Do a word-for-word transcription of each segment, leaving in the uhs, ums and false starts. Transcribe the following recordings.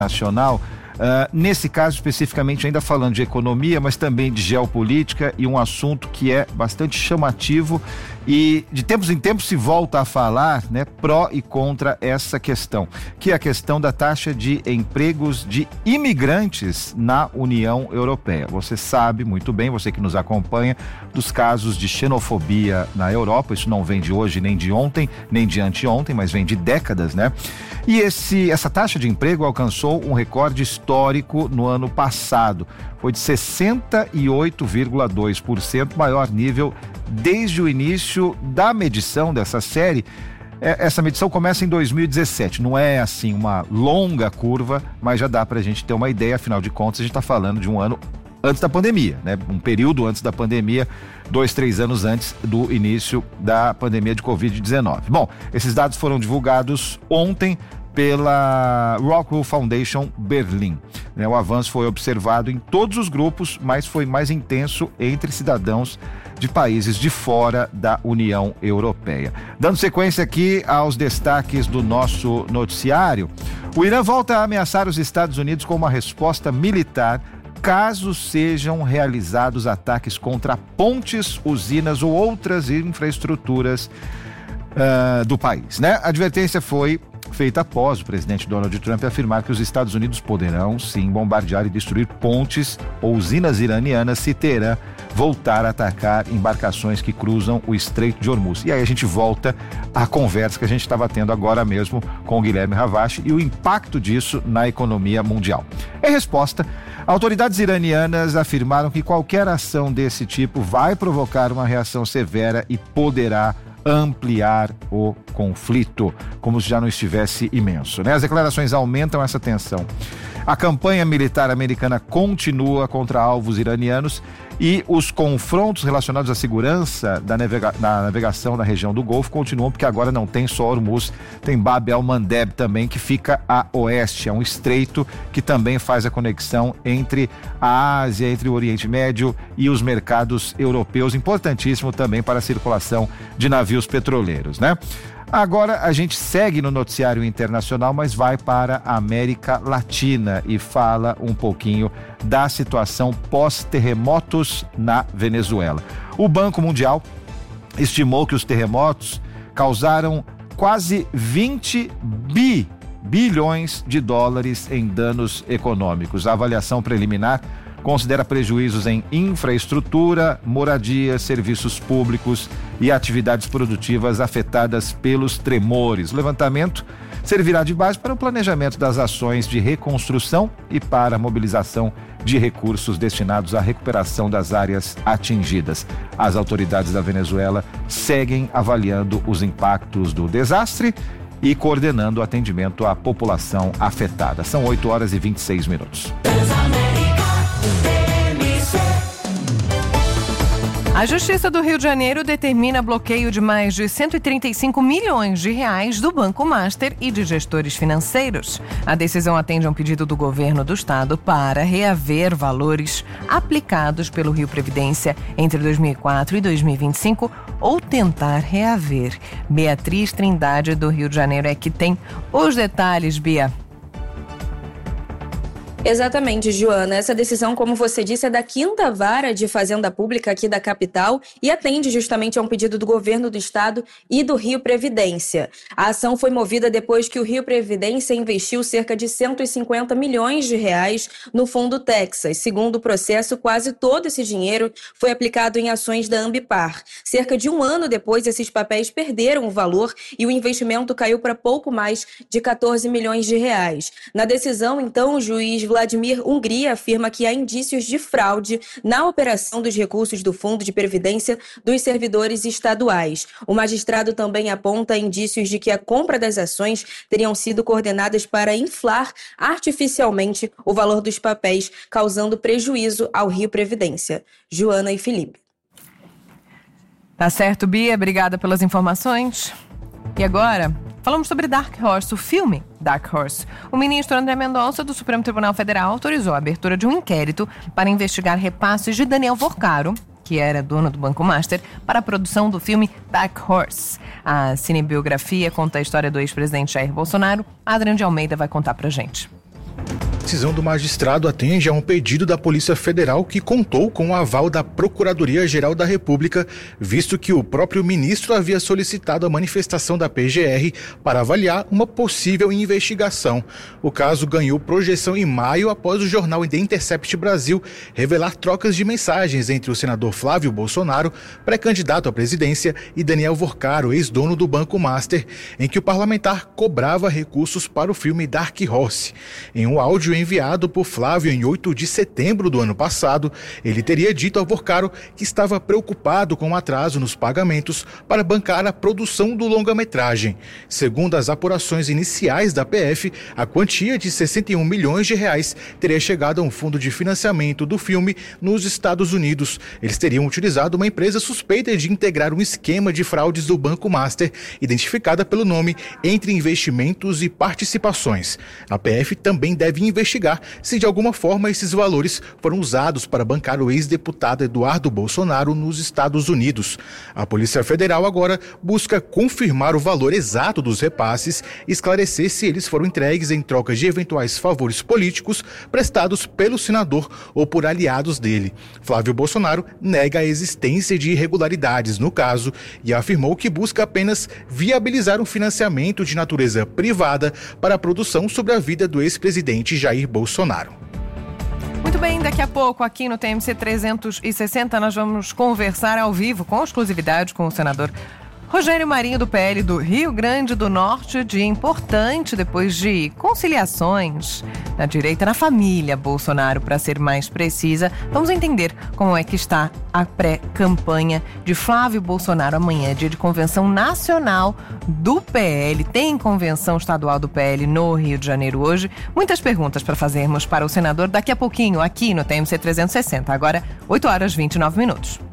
nacional. Uh, nesse caso especificamente ainda falando de economia, mas também de geopolítica, e um assunto que é bastante chamativo e de tempos em tempos se volta a falar, né, pró e contra essa questão, que é a questão da taxa de empregos de imigrantes na União Europeia. Você sabe muito bem, você que nos acompanha, dos casos de xenofobia na Europa. Isso não vem de hoje, nem de ontem, nem de anteontem, mas vem de décadas, né? E esse, essa taxa de emprego alcançou um recorde histórico no ano passado. Foi de sessenta e oito vírgula dois por cento, maior nível desde o início da medição dessa série. Essa medição começa em dois mil e dezessete, não é assim uma longa curva, mas já dá para a gente ter uma ideia. Afinal de contas, a gente está falando de um ano antes da pandemia, né? Um período antes da pandemia, dois, três anos antes do início da pandemia de covid dezenove. Bom, esses dados foram divulgados ontem pela Rockwool Foundation Berlim. O avanço foi observado em todos os grupos, mas foi mais intenso entre cidadãos de países de fora da União Europeia. Dando sequência aqui aos destaques do nosso noticiário, o Irã volta a ameaçar os Estados Unidos com uma resposta militar caso sejam realizados ataques contra pontes, usinas ou outras infraestruturas uh, do país, né? A advertência foi feita após o presidente Donald Trump afirmar que os Estados Unidos poderão sim bombardear e destruir pontes ou usinas iranianas se Teherã voltar a atacar embarcações que cruzam o Estreito de Hormuz. E aí a gente volta à conversa que a gente estava tendo agora mesmo com o Guilherme Ravache e o impacto disso na economia mundial. Em resposta, autoridades iranianas afirmaram que qualquer ação desse tipo vai provocar uma reação severa e poderá ampliar o conflito, como se já não estivesse imenso, né? As declarações aumentam essa tensão. A campanha militar americana continua contra alvos iranianos e os confrontos relacionados à segurança da, navega- da navegação na região do Golfo continuam, porque agora não tem só Hormuz, tem Bab el-Mandeb também, que fica a oeste. É um estreito que também faz a conexão entre a Ásia, entre o Oriente Médio e os mercados europeus, importantíssimo também para a circulação de navios petroleiros, né? Agora a gente segue no noticiário internacional, mas vai para a América Latina e fala um pouquinho da situação pós-terremotos na Venezuela. O Banco Mundial estimou que os terremotos causaram quase vinte bilhões de dólares em danos econômicos. A avaliação preliminar considera prejuízos em infraestrutura, moradia, serviços públicos e atividades produtivas afetadas pelos tremores. O levantamento servirá de base para o planejamento das ações de reconstrução e para a mobilização de recursos destinados à recuperação das áreas atingidas. As autoridades da Venezuela seguem avaliando os impactos do desastre e coordenando o atendimento à população afetada. São oito horas e vinte e seis minutos. A Justiça do Rio de Janeiro determina bloqueio de mais de cento e trinta e cinco milhões de reais do Banco Master e de gestores financeiros. A decisão atende a um pedido do governo do estado para reaver valores aplicados pelo Rio Previdência entre dois mil e quatro e dois mil e vinte e cinco ou tentar reaver. Beatriz Trindade, do Rio de Janeiro, é que tem os detalhes, Bia. Exatamente, Joana. Essa decisão, como você disse, é da quinta vara de Fazenda Pública aqui da capital e atende justamente a um pedido do governo do estado e do Rio Previdência. A ação foi movida depois que o Rio Previdência investiu cerca de cento e cinquenta milhões de reais no Fundo Texas. Segundo o processo, quase todo esse dinheiro foi aplicado em ações da Ambipar. Cerca de um ano depois, esses papéis perderam o valor e o investimento caiu para pouco mais de quatorze milhões de reais. Na decisão, então, o juiz Vladimir Hungria afirma que há indícios de fraude na operação dos recursos do Fundo de Previdência dos servidores estaduais. O magistrado também aponta indícios de que a compra das ações teriam sido coordenadas para inflar artificialmente o valor dos papéis, causando prejuízo ao Rio Previdência. Joana e Felipe. Tá certo, Bia. Obrigada pelas informações. E agora, falamos sobre Dark Horse, o filme Dark Horse. O ministro André Mendonça, do Supremo Tribunal Federal, autorizou a abertura de um inquérito para investigar repasses de Daniel Vorcaro, que era dono do Banco Master, para a produção do filme Dark Horse. A cinebiografia conta a história do ex-presidente Jair Bolsonaro. A Adriane de Almeida vai contar pra gente. decisão do magistrado atende a um pedido da Polícia Federal que contou com o aval da Procuradoria-Geral da República, visto que o próprio ministro havia solicitado a manifestação da P G R para avaliar uma possível investigação. O caso ganhou projeção em maio após o jornal The Intercept Brasil revelar trocas de mensagens entre o senador Flávio Bolsonaro, pré-candidato à presidência, e Daniel Vorcaro, ex-dono do Banco Master, em que o parlamentar cobrava recursos para o filme Dark Horse. Em um áudio enviado por Flávio em oito de setembro do ano passado, ele teria dito ao Vorcaro que estava preocupado com o atraso nos pagamentos para bancar a produção do longa-metragem. Segundo as apurações iniciais da P F, a quantia de sessenta e um milhões de reais teria chegado a um fundo de financiamento do filme nos Estados Unidos. Eles teriam utilizado uma empresa suspeita de integrar um esquema de fraudes do Banco Master, identificada pelo nome Entre Investimentos e Participações. A P F também deve investigar se de alguma forma esses valores foram usados para bancar o ex-deputado Eduardo Bolsonaro nos Estados Unidos. A Polícia Federal agora busca confirmar o valor exato dos repasses e esclarecer se eles foram entregues em troca de eventuais favores políticos prestados pelo senador ou por aliados dele. Flávio Bolsonaro nega a existência de irregularidades no caso e afirmou que busca apenas viabilizar um financiamento de natureza privada para a produção sobre a vida do ex-presidente Jair Bolsonaro. Muito bem, daqui a pouco aqui no T M C trezentos e sessenta nós vamos conversar ao vivo com exclusividade com o senador Rogério Marinho, do P L do Rio Grande do Norte, dia importante depois de conciliações na direita, na família Bolsonaro, para ser mais precisa. Vamos entender como é que está a pré-campanha de Flávio Bolsonaro. Amanhã é dia de convenção nacional do P L. Tem convenção estadual do P L no Rio de Janeiro hoje. Muitas perguntas para fazermos para o senador daqui a pouquinho aqui no T M C trezentos e sessenta. Agora, oito horas e vinte e nove minutos.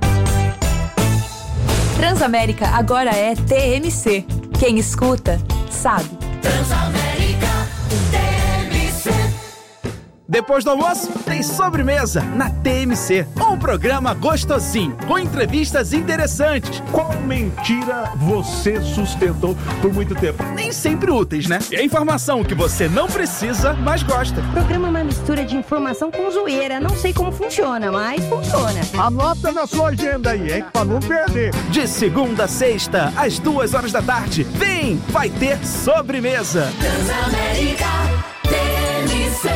Transamérica agora é T M C. Quem escuta, sabe. Transamérica T M C. Depois do almoço, tem sobremesa na T M C. Um programa gostosinho, com entrevistas interessantes. Qual mentira você sustentou por muito tempo? Nem sempre úteis, né? E a informação que você não precisa, mas gosta. O programa é uma mistura de informação com zoeira. Não sei como funciona, mas funciona. Anota na sua agenda aí, hein? Pra não perder. De segunda a sexta, às duas horas da tarde. Vem, vai ter sobremesa. Transamérica T M C.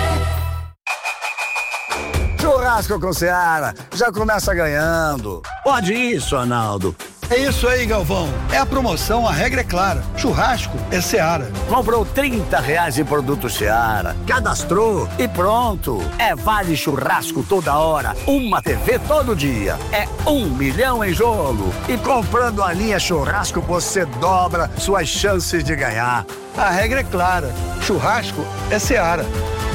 Churrasco com Seara, já começa ganhando. Pode isso, Arnaldo. É isso aí, Galvão. É a promoção, a regra é clara. Churrasco é Seara. Comprou trinta reais em produto Seara, cadastrou e pronto. É vale churrasco toda hora, uma T V todo dia. É um milhão em jogo. E comprando a linha churrasco, você dobra suas chances de ganhar. A regra é clara. Churrasco é Seara.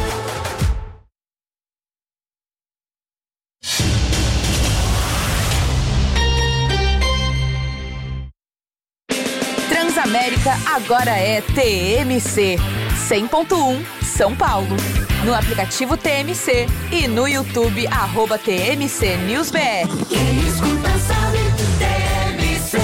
Transamérica agora é T M C cem ponto um São Paulo. No aplicativo T M C e no YouTube, arroba T M C News B R. Quem escuta sabe, T M C.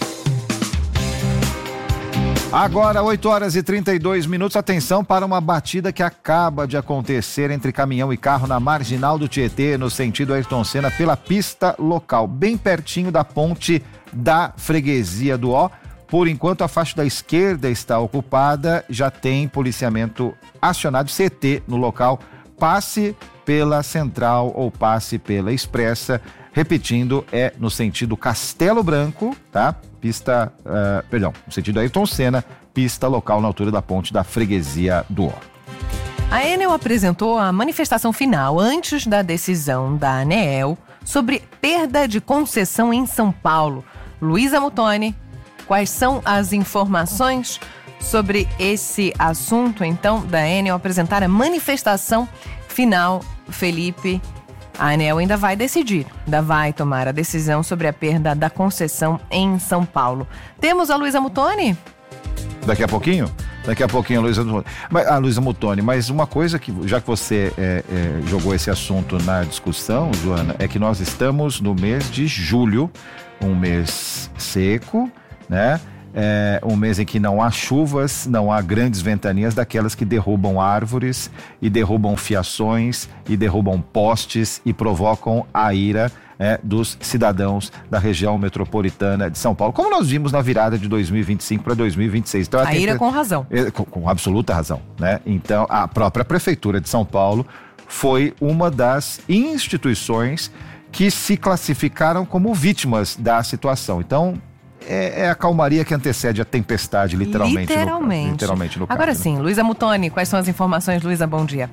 Agora, oito horas e trinta e dois minutos. Atenção para uma batida que acaba de acontecer entre caminhão e carro na Marginal do Tietê, no sentido Ayrton Senna, pela pista local, bem pertinho da ponte da Freguesia do Ó. Por enquanto, a faixa da esquerda está ocupada, já tem policiamento acionado, C T no local. Passe pela Central ou passe pela Expressa. Repetindo, é no sentido Castelo Branco, tá? Pista, uh, perdão, no sentido Ayrton Senna, pista local na altura da ponte da Freguesia do Ó. A Enel apresentou a manifestação final antes da decisão da ANEEL sobre perda de concessão em São Paulo. Luísa Muttoni, quais são as informações sobre esse assunto, então, da Enel apresentar a manifestação final? Felipe, a ANEEL ainda vai decidir, ainda vai tomar a decisão sobre a perda da concessão em São Paulo. Temos a Luísa Muttoni? Daqui a pouquinho? Daqui a pouquinho a Luísa Muttoni. A Luísa Muttoni, mas uma coisa que, já que você é, é, jogou esse assunto na discussão, Joana, é que nós estamos no mês de julho, um mês seco, né? é um mês em que não há chuvas, não há grandes ventanias daquelas que derrubam árvores e derrubam fiações e derrubam postes e provocam a ira É, dos cidadãos da região metropolitana de São Paulo, como nós vimos na virada de dois mil e vinte e cinco para dois mil e vinte e seis. Então, a ira com razão. É, com, com absoluta razão, né? Então, a própria Prefeitura de São Paulo foi uma das instituições que se classificaram como vítimas da situação. Então, é, é a calmaria que antecede a tempestade, literalmente. Literalmente. No, literalmente no Agora caso, sim, né? Luísa Mutoni, quais são as informações? Luísa, bom dia.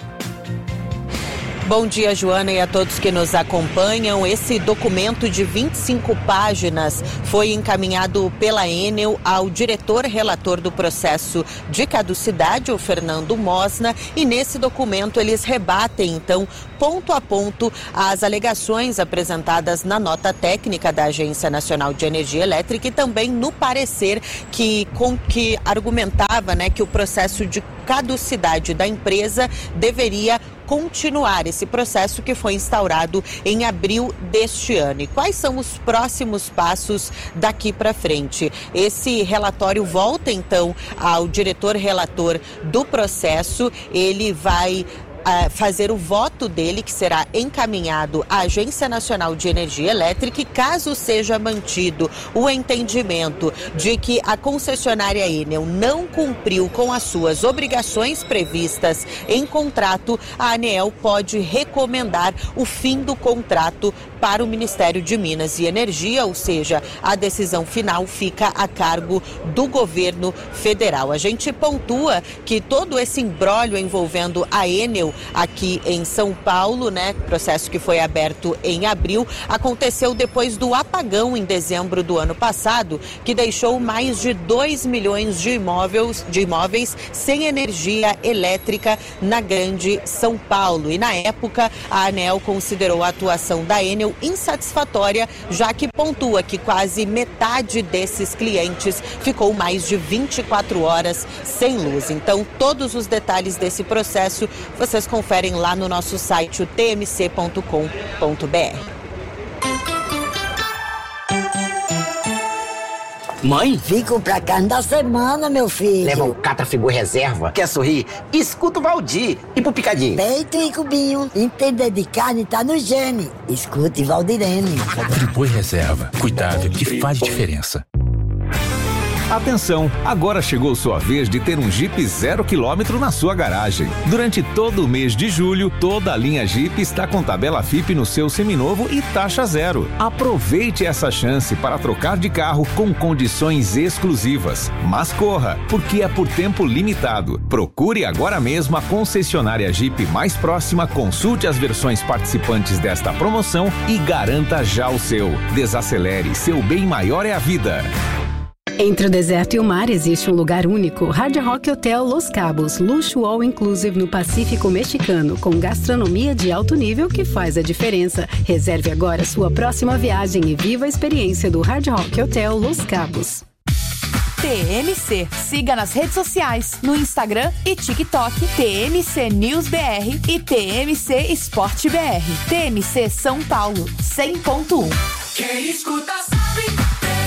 Bom dia, Joana, e a todos que nos acompanham. Esse documento de vinte e cinco páginas foi encaminhado pela Enel ao diretor relator do processo de caducidade, o Fernando Mosna, e nesse documento eles rebatem, então, ponto a ponto, as alegações apresentadas na nota técnica da Agência Nacional de Energia Elétrica e também no parecer que, com, que argumentava, né, que o processo de caducidade da empresa deveria continuar, esse processo que foi instaurado em abril deste ano. E quais são os próximos passos daqui para frente? Esse relatório volta então ao diretor relator do processo, ele vai Uh, fazer o voto dele, que será encaminhado à Agência Nacional de Energia Elétrica, e caso seja mantido o entendimento de que a concessionária Enel não cumpriu com as suas obrigações previstas em contrato, a ANEEL pode recomendar o fim do contrato para o Ministério de Minas e Energia, ou seja, a decisão final fica a cargo do governo federal. A gente pontua que todo esse imbróglio envolvendo a Enel aqui em São Paulo, né, processo que foi aberto em abril, aconteceu depois do apagão em dezembro do ano passado, que deixou mais de dois milhões de imóveis, de imóveis sem energia elétrica na grande São Paulo. E na época, a ANEEL considerou a atuação da Enel insatisfatória, já que pontua que quase metade desses clientes ficou mais de vinte e quatro horas sem luz. Então, todos os detalhes desse processo vocês conferem lá no nosso site, o t m c ponto com ponto b r. Mãe? Fico pra carne da semana, meu filho. Leva um Catafigo reserva. Quer sorrir? Escuta o Valdir. E pro picadinho? Peito e cubinho. Entender de carne tá no gene. Escute Valdirene. Friboi reserva. Cuidado que faz diferença. Atenção, agora chegou sua vez de ter um Jeep zero quilômetro na sua garagem. Durante todo o mês de julho, toda a linha Jeep está com tabela F I P no seu seminovo e taxa zero. Aproveite essa chance para trocar de carro com condições exclusivas. Mas corra, porque é por tempo limitado. Procure agora mesmo a concessionária Jeep mais próxima, consulte as versões participantes desta promoção e garanta já o seu. Desacelere, seu bem maior é a vida. Entre o deserto e o mar existe um lugar único, Hard Rock Hotel Los Cabos, luxo all inclusive no Pacífico Mexicano, com gastronomia de alto nível que faz a diferença. Reserve agora sua próxima viagem e viva a experiência do Hard Rock Hotel Los Cabos. T M C. Siga nas redes sociais, no Instagram e TikTok, T M C News B R e T M C Esporte B R. T M C São Paulo, cem ponto um. Quem escuta sabe.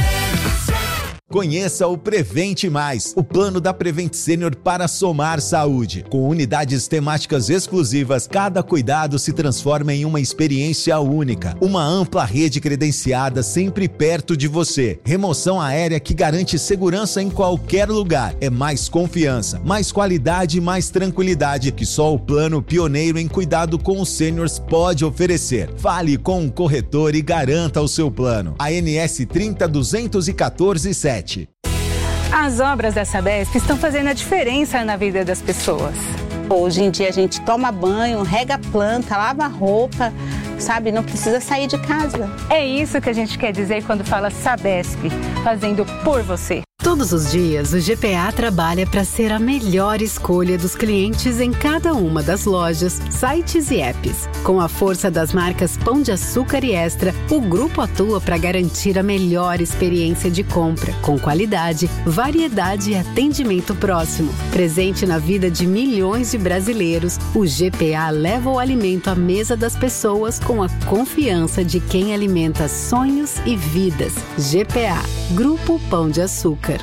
Conheça o Prevente Mais, o plano da Prevent Senior para somar saúde. Com unidades temáticas exclusivas, cada cuidado se transforma em uma experiência única. Uma ampla rede credenciada sempre perto de você. Remoção aérea que garante segurança em qualquer lugar. É mais confiança, mais qualidade e mais tranquilidade que só o plano pioneiro em cuidado com os sêniors pode oferecer. Fale com um corretor e garanta o seu plano. A N S trinta duzentos e quatorze sete. As obras da Sabesp estão fazendo a diferença na vida das pessoas. Hoje em dia a gente toma banho, rega a planta, lava a roupa, sabe? Não precisa sair de casa. É isso que a gente quer dizer quando fala Sabesp, fazendo por você. Todos os dias, o G P A trabalha para ser a melhor escolha dos clientes em cada uma das lojas, sites e apps. Com a força das marcas Pão de Açúcar e Extra, o grupo atua para garantir a melhor experiência de compra, com qualidade, variedade e atendimento próximo. Presente na vida de milhões de brasileiros, o G P A leva o alimento à mesa das pessoas com a confiança de quem alimenta sonhos e vidas. G P A. Grupo Pão de Açúcar.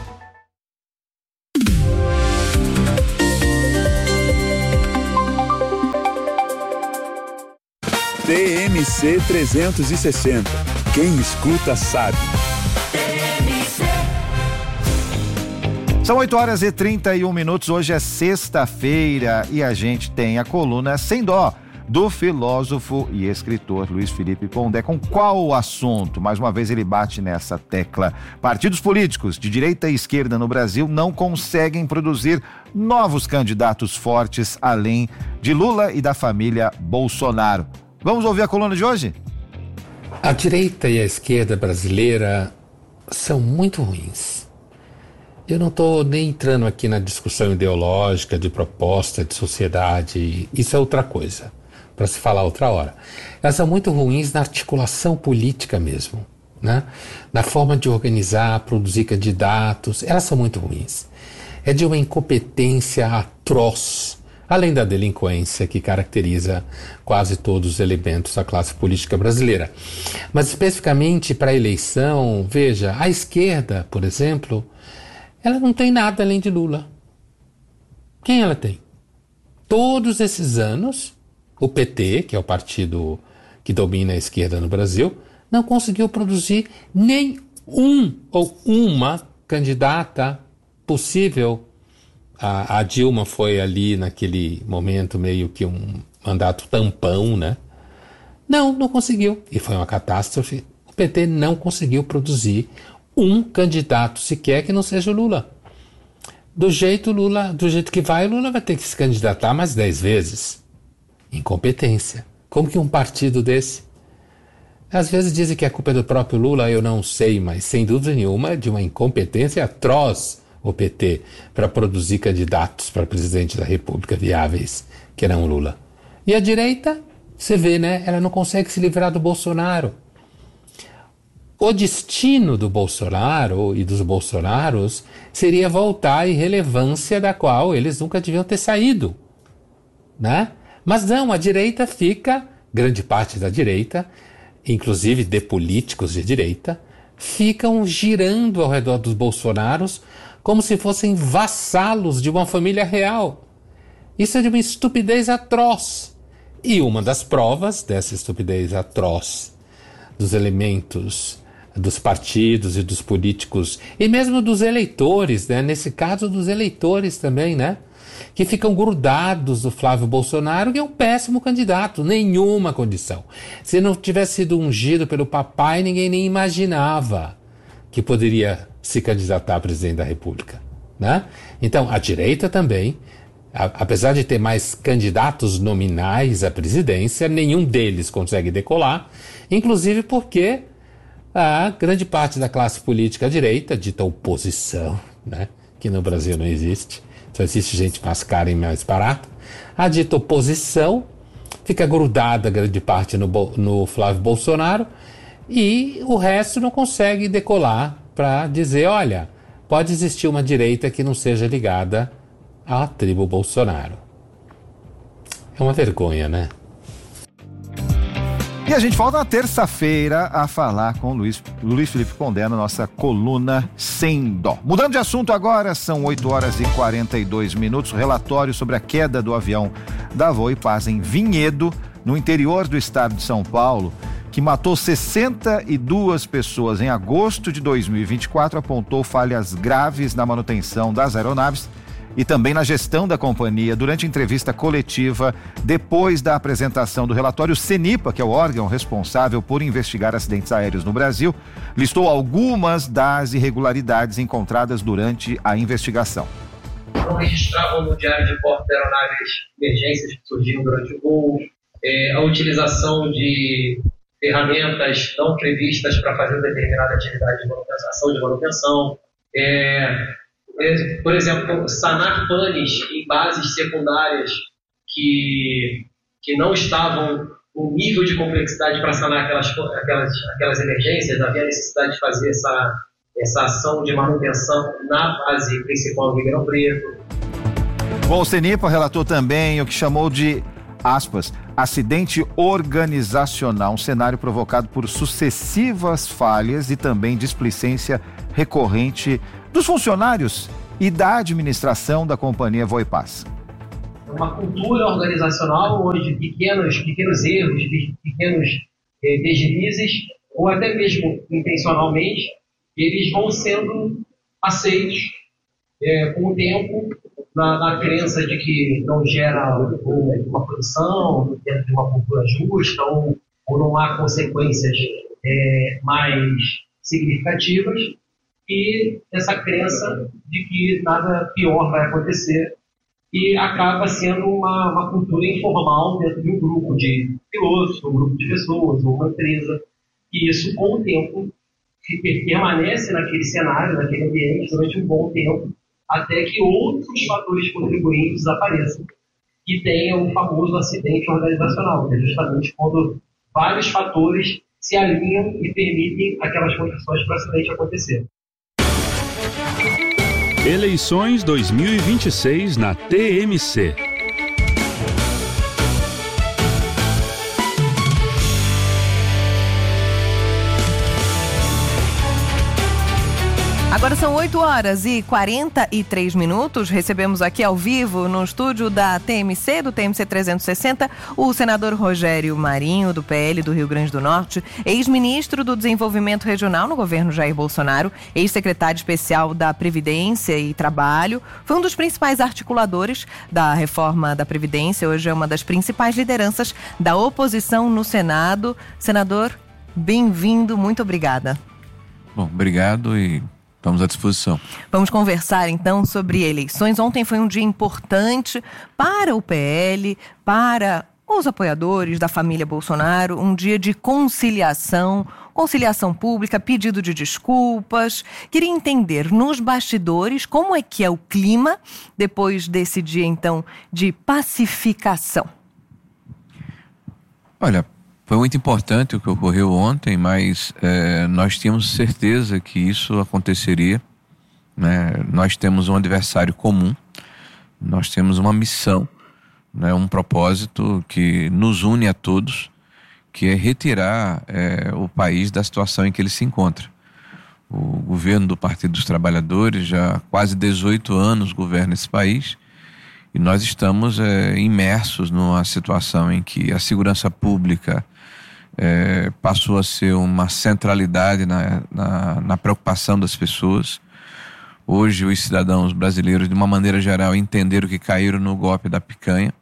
T M C trezentos e sessenta. Quem escuta sabe. São oito horas e trinta e um minutos, hoje é sexta-feira e a gente tem a coluna Sem Dó, do filósofo e escritor Luiz Felipe Pondé. Com qual assunto? Mais uma vez ele bate nessa tecla. Partidos políticos de direita e esquerda no Brasil não conseguem produzir novos candidatos fortes além de Lula e da família Bolsonaro. Vamos ouvir a coluna de hoje? A direita e a esquerda brasileira são muito ruins. Eu não estou nem entrando aqui na discussão ideológica, de proposta, de sociedade. Isso é outra coisa, para se falar outra hora. Elas são muito ruins na articulação política mesmo, né? Na forma de organizar, produzir candidatos. Elas são muito ruins. É de uma incompetência atroz, além da delinquência que caracteriza quase todos os elementos da classe política brasileira. Mas especificamente para a eleição, veja, a esquerda, por exemplo, ela não tem nada além de Lula. Quem ela tem? Todos esses anos, o P T, que é o partido que domina a esquerda no Brasil, não conseguiu produzir nem um ou uma candidata possível. A, a Dilma foi ali naquele momento meio que um mandato tampão, né? Não, não conseguiu. E foi uma catástrofe. O P T não conseguiu produzir um candidato sequer que não seja o Lula. Do jeito Lula, do jeito que vai, o Lula vai ter que se candidatar mais dez vezes. Incompetência. Como que um partido desse? Às vezes dizem que a culpa é do próprio Lula, eu não sei, mas sem dúvida nenhuma é de uma incompetência atroz o P T para produzir candidatos para presidente da República viáveis, que não o Lula. E a direita, você vê, né? Ela não consegue se livrar do Bolsonaro. O destino do Bolsonaro e dos Bolsonaros seria voltar à irrelevância da qual eles nunca deviam ter saído, né? Mas não, a direita fica, grande parte da direita, inclusive de políticos de direita, ficam girando ao redor dos Bolsonaros como se fossem vassalos de uma família real. Isso é de uma estupidez atroz. E uma das provas dessa estupidez atroz, dos elementos dos partidos e dos políticos, e mesmo dos eleitores, né? Nesse caso dos eleitores também, né? Que ficam grudados no Flávio Bolsonaro, que é um péssimo candidato, nenhuma condição. Se não tivesse sido ungido pelo papai, ninguém nem imaginava que poderia se candidatar a presidente da República, né? Então, a direita também, a, apesar de ter mais candidatos nominais à presidência, nenhum deles consegue decolar, inclusive porque a grande parte da classe política à direita, dita oposição, né? Que no Brasil não existe, só existe gente mais cara e mais barata, a dita oposição fica grudada grande parte no, no Flávio Bolsonaro e o resto não consegue decolar para dizer, olha, pode existir uma direita que não seja ligada à tribo Bolsonaro. É uma vergonha, né? E a gente volta na terça-feira a falar com o Luiz, Luiz Felipe Pondé na nossa coluna Sem Dó. Mudando de assunto agora, são oito horas e quarenta e dois minutos. Relatório sobre a queda do avião da Voipaz em Vinhedo, no interior do estado de São Paulo, que matou sessenta e duas pessoas em agosto de dois mil e vinte e quatro, apontou falhas graves na manutenção das aeronaves e também na gestão da companhia. Durante entrevista coletiva, depois da apresentação do relatório, o CENIPA, que é o órgão responsável por investigar acidentes aéreos no Brasil, listou algumas das irregularidades encontradas durante a investigação. Não registravam no diário de bordo da aeronaves emergências que surgiram durante o voo, é, a utilização de ferramentas não previstas para fazer determinada atividade de manutenção, de manutenção, é, é, por exemplo, sanar panes em bases secundárias que, que não estavam no nível de complexidade para sanar aquelas, aquelas, aquelas emergências. Havia necessidade de fazer essa, essa ação de manutenção na base principal do Ribeirão Preto. Bom, o CENIPA relatou também o que chamou de aspas, acidente organizacional, um cenário provocado por sucessivas falhas e também displicência recorrente dos funcionários e da administração da companhia Voipaz. Uma cultura organizacional onde pequenos, pequenos erros, pequenos eh, deslizes, ou até mesmo intencionalmente, eles vão sendo aceitos eh, com o tempo, na, na crença de que não gera uma produção dentro de uma cultura justa, ou, ou não há consequências é, mais significativas, e essa crença de que nada pior vai acontecer, e acaba sendo uma, uma cultura informal dentro de um grupo de pilotos, um grupo de pessoas, ou uma empresa, e isso, com o tempo, permanece naquele cenário, naquele ambiente, durante um bom tempo, até que outros fatores contribuintes apareçam e tenha o famoso acidente organizacional, que é justamente quando vários fatores se alinham e permitem aquelas condições para o acidente acontecer. Eleições dois mil e vinte e seis na T M C. Agora são oito horas e quarenta e três minutos. Recebemos aqui ao vivo no estúdio da T M C, do T M C trezentos e sessenta, o senador Rogério Marinho, do P L do Rio Grande do Norte, ex-ministro do Desenvolvimento Regional no governo Jair Bolsonaro, ex-secretário especial da Previdência e Trabalho, foi um dos principais articuladores da reforma da Previdência, hoje é uma das principais lideranças da oposição no Senado. Senador, bem-vindo, muito obrigada. Bom, obrigado e estamos à disposição. Vamos conversar então sobre eleições. Ontem foi um dia importante para o P L, para os apoiadores da família Bolsonaro, um dia de conciliação, conciliação pública, pedido de desculpas. Queria entender nos bastidores como é que é o clima depois desse dia então de pacificação. Olha, foi muito importante o que ocorreu ontem, mas é, nós tínhamos certeza que isso aconteceria, né? Nós temos um adversário comum, nós temos uma missão, né? Um propósito que nos une a todos, que é retirar é, o país da situação em que ele se encontra. O governo do Partido dos Trabalhadores já há quase dezoito anos governa esse país e nós estamos é, imersos numa situação em que a segurança pública É, passou a ser uma centralidade na, na, na preocupação das pessoas. Hoje os cidadãos brasileiros, de uma maneira geral, entenderam que caíram no golpe da picanha,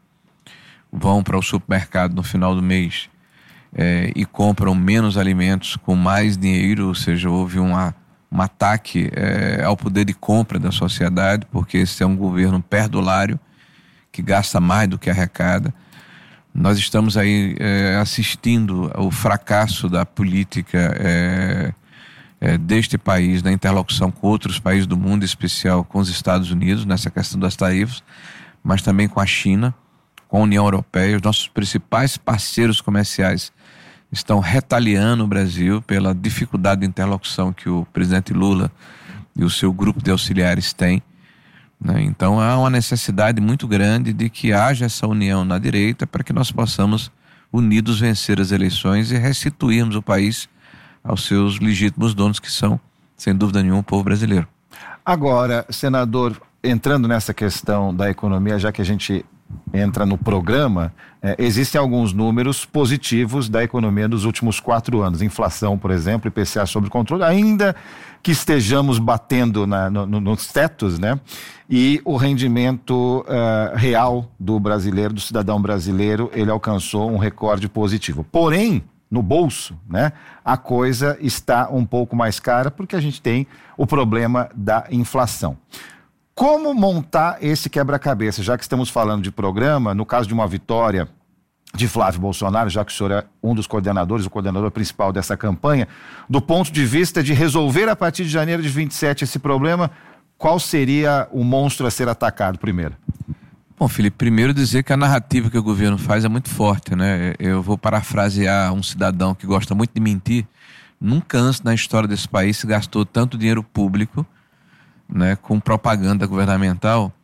vão para o supermercado no final do mês é, e compram menos alimentos com mais dinheiro, ou seja, houve uma, um ataque é, ao poder de compra da sociedade, porque esse é um governo perdulário que gasta mais do que arrecada. Nós estamos aí é, assistindo ao fracasso da política é, é, deste país, na interlocução com outros países do mundo, em especial com os Estados Unidos, nessa questão das tarifas, mas também com a China, com a União Europeia. Os nossos principais parceiros comerciais estão retaliando o Brasil pela dificuldade de interlocução que o presidente Lula e o seu grupo de auxiliares têm. Então há uma necessidade muito grande de que haja essa união na direita para que nós possamos unidos vencer as eleições e restituirmos o país aos seus legítimos donos, que são, sem dúvida nenhuma, o povo brasileiro. Agora, senador, entrando nessa questão da economia, já que a gente entra no programa, é, existem alguns números positivos da economia dos últimos quatro anos. Inflação, por exemplo, I P C A sob controle, ainda que estejamos batendo na, no, nos tetos, né? E o rendimento uh, real do brasileiro, do cidadão brasileiro, ele alcançou um recorde positivo. Porém, no bolso, né, a coisa está um pouco mais cara porque a gente tem o problema da inflação. Como montar esse quebra-cabeça? Já que estamos falando de programa, no caso de uma vitória de Flávio Bolsonaro, já que o senhor é um dos coordenadores, o coordenador principal dessa campanha, do ponto de vista de resolver a partir de janeiro de vinte e sete esse problema, qual seria o monstro a ser atacado primeiro? Bom, Felipe, primeiro dizer que a narrativa que o governo faz é muito forte, né? Eu vou parafrasear um cidadão que gosta muito de mentir. Nunca antes na história desse país se gastou tanto dinheiro público, né, com propaganda governamental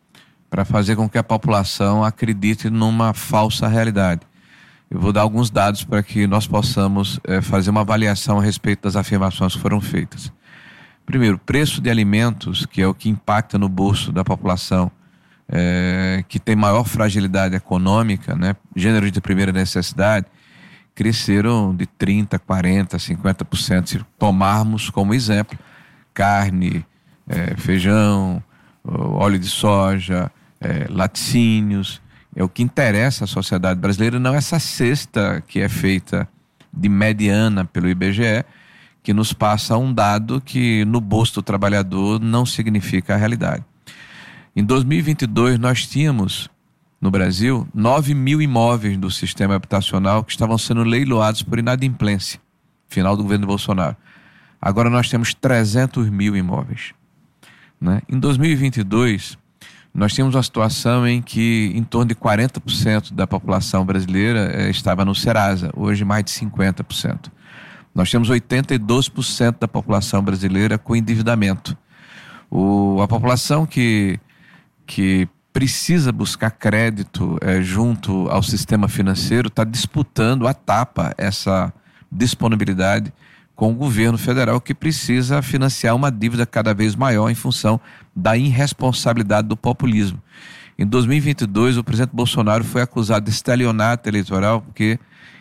para fazer com que a população acredite numa falsa realidade. Eu vou dar alguns dados para que nós possamos é, fazer uma avaliação a respeito das afirmações que foram feitas. Primeiro, preço de alimentos, que é o que impacta no bolso da população, é, que tem maior fragilidade econômica, né, gêneros de primeira necessidade, cresceram de trinta por cento, quarenta por cento, cinquenta por cento. Se tomarmos como exemplo carne, é, feijão, óleo de soja, é, laticínios. É o que interessa à sociedade brasileira, não essa cesta que é feita de mediana pelo I B G E, que nos passa um dado que no bolso do trabalhador não significa a realidade. Em dois mil e vinte e dois nós tínhamos no Brasil nove mil imóveis do sistema habitacional que estavam sendo leiloados por inadimplência, final do governo Bolsonaro. Agora nós temos trezentos mil imóveis, né? Em dois mil e vinte e dois nós tínhamos uma situação em que em torno de quarenta por cento da população brasileira eh, estava no Serasa, hoje mais de cinquenta por cento. Nós temos oitenta e dois por cento da população brasileira com endividamento. O, a população que, que precisa buscar crédito eh, junto ao sistema financeiro está disputando a tapa essa disponibilidade com o governo federal, que precisa financiar uma dívida cada vez maior em função da irresponsabilidade do populismo. Em dois mil e vinte e dois, o presidente Bolsonaro foi acusado de estelionato eleitoral porque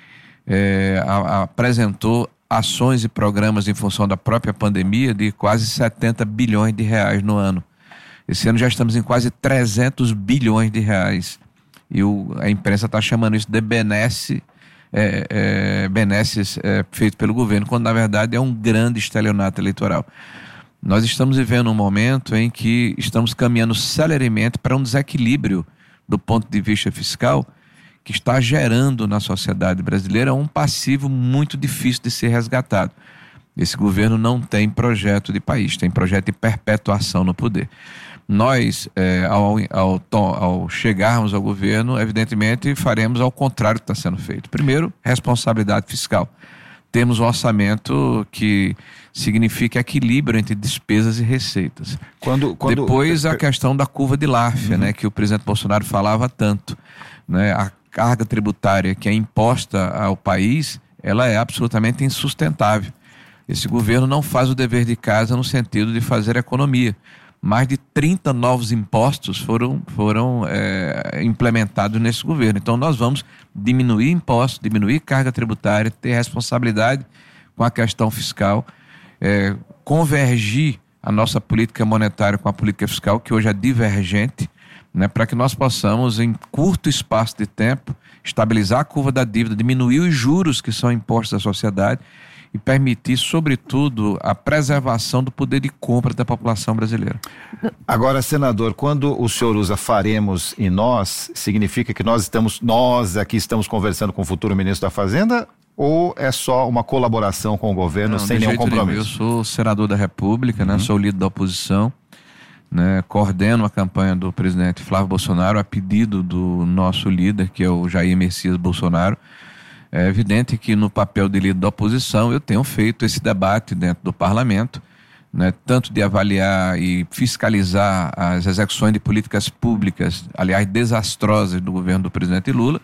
é, a, a, apresentou ações e programas em função da própria pandemia de quase setenta bilhões de reais no ano. Esse ano já estamos em quase trezentos bilhões de reais. E o, a imprensa está chamando isso de benesse É, é, benesses é, feito pelo governo, quando na verdade é um grande estelionato eleitoral. Nós estamos vivendo um momento em que estamos caminhando celeremente para um desequilíbrio do ponto de vista fiscal que está gerando na sociedade brasileira um passivo muito difícil de ser resgatado. Esse governo não tem projeto de país, tem projeto de perpetuação no poder. Nós, é, ao, ao, ao chegarmos ao governo, evidentemente faremos ao contrário do que está sendo feito. Primeiro, responsabilidade fiscal. Temos um orçamento que significa equilíbrio entre despesas e receitas. Quando, quando... Depois a questão da curva de Laffer, uhum. né, que o presidente Bolsonaro falava tanto. Né, a carga tributária que é imposta ao país, ela é absolutamente insustentável. Esse governo não faz o dever de casa no sentido de fazer economia. Mais de trinta novos impostos foram, foram é, implementados nesse governo. Então nós vamos diminuir impostos, diminuir carga tributária, ter responsabilidade com a questão fiscal, é, convergir a nossa política monetária com a política fiscal, que hoje é divergente, né, para que nós possamos, em curto espaço de tempo, estabilizar a curva da dívida, diminuir os juros que são impostos à sociedade e permitir, sobretudo, a preservação do poder de compra da população brasileira. Agora, senador, quando o senhor usa faremos e nós, significa que nós estamos, nós aqui estamos conversando com o futuro ministro da Fazenda, ou é só uma colaboração com o governo? Não, sem nenhum compromisso? Nenhum. Eu sou senador da República, uhum. né, sou líder da oposição, né, coordeno a campanha do presidente Flávio Bolsonaro a pedido do nosso líder, que é o Jair Messias Bolsonaro. É evidente que no papel de líder da oposição eu tenho feito esse debate dentro do parlamento, né, tanto de avaliar e fiscalizar as execuções de políticas públicas, aliás, desastrosas do governo do presidente Lula,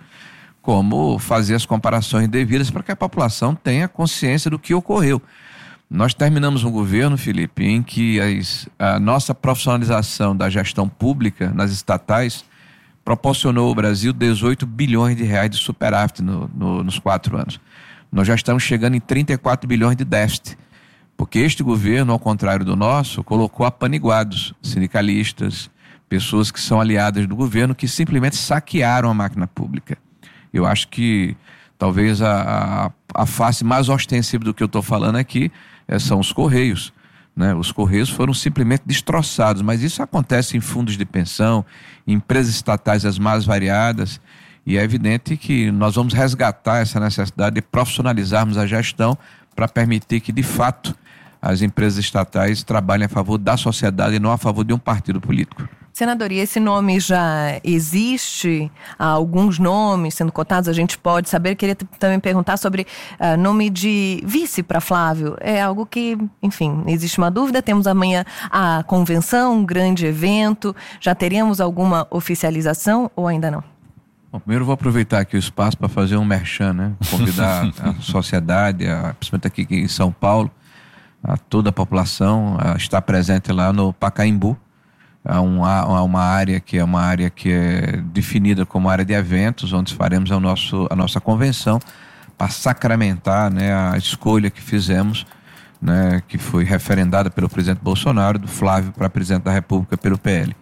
como fazer as comparações devidas para que a população tenha consciência do que ocorreu. Nós terminamos um governo, Felipe, em que as, a nossa profissionalização da gestão pública nas estatais proporcionou ao Brasil dezoito bilhões de reais de superávit no, no, nos quatro anos. Nós já estamos chegando em trinta e quatro bilhões de déficit, porque este governo, ao contrário do nosso, colocou apaniguados, sindicalistas, pessoas que são aliadas do governo, que simplesmente saquearam a máquina pública. Eu acho que talvez a, a, a face mais ostensiva do que eu estou falando aqui é, são os Correios. Né? Os Correios foram simplesmente destroçados, mas isso acontece em fundos de pensão, em empresas estatais as mais variadas, e é evidente que nós vamos resgatar essa necessidade de profissionalizarmos a gestão para permitir que, de fato, as empresas estatais trabalhem a favor da sociedade e não a favor de um partido político. Senador, e esse nome já existe? Há alguns nomes sendo cotados, a gente pode saber. Queria também perguntar sobre uh, nome de vice para Flávio. É algo que, enfim, existe uma dúvida. Temos amanhã a convenção, um grande evento. Já teremos alguma oficialização ou ainda não? Bom, primeiro vou aproveitar aqui o espaço para fazer um merchan, né? Convidar a sociedade, a, principalmente aqui em São Paulo, a toda a população a estar presente lá no Pacaembu. Há uma, uma área que é uma área que é definida como área de eventos, onde faremos a, nosso, a nossa convenção para sacramentar, né, a escolha que fizemos, né, que foi referendada pelo presidente Bolsonaro, do Flávio para presidente da República pelo P L.